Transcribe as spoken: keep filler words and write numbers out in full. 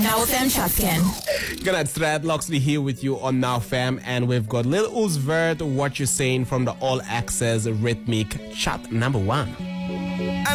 Now Fam Chat Scan. Good night, Strat Loxley here with you on Now Fam, and we've got Lil Uzi Vert, What You Saying from the All Access Rhythmic Chat number one.